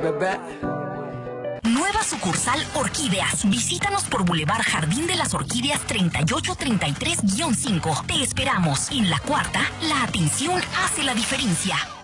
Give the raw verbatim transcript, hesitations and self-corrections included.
bebé. Nueva sucursal Orquídeas. Visítanos por Boulevard Jardín de las Orquídeas treinta y ocho treinta y tres guión cinco. Te esperamos. En la cuarta, la atención hace la diferencia.